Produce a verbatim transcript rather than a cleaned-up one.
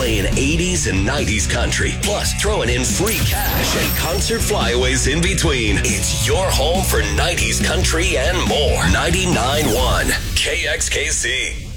playing eighties and nineties country, plus throwing in free cash and concert flyaways in between. It's your home for nineties country and more. ninety-nine point one K X K C.